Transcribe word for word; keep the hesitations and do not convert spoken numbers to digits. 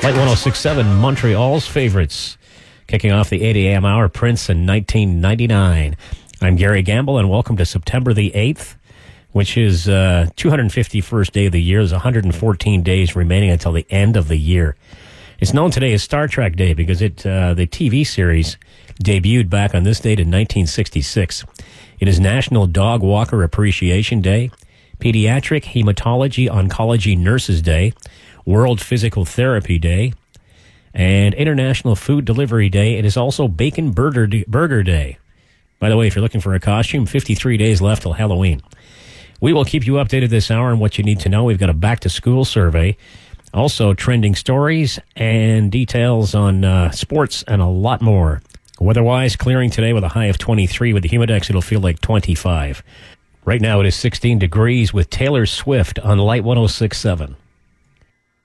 Light one oh six point seven, Montreal's favorites. Kicking off the eight a.m. hour, Prince in nineteen ninety-nine. I'm Gary Gamble, and welcome to September the eighth, which is uh, two hundred fifty-first day of the year. There's one hundred fourteen days remaining until the end of the year. It's known today as Star Trek Day because it uh, the T V series debuted back on this date in nineteen sixty-six. It is National Dog Walker Appreciation Day, Pediatric Hematology Oncology Nurses Day, World Physical Therapy Day, and International Food Delivery Day. It is also Bacon Burger Burger Day. By the way, if you're looking for a costume, fifty-three days left till Halloween. We will keep you updated this hour on what you need to know. We've got a back-to-school survey, also trending stories and details on uh, sports and a lot more. Weather-wise, clearing today with a high of twenty-three. With the Humidex, it'll feel like twenty-five. Right now, it is sixteen degrees with Taylor Swift on Light one oh six point seven.